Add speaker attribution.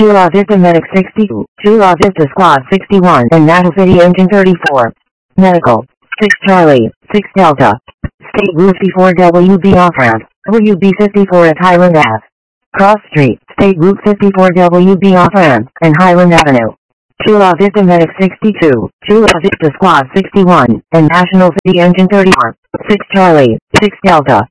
Speaker 1: Chula Vista Medic 62, Chula Vista Squad 61, and National City Engine 34. Medical, 6 Charlie, 6 Delta. State Route 54 WB off-ramp, WB 54 at Highland Ave. Cross Street, State Route 54 WB off-ramp, and Highland Avenue. Chula Vista Medic 62, Chula Vista Squad 61, and National City Engine 34. 6 Charlie, 6 Delta.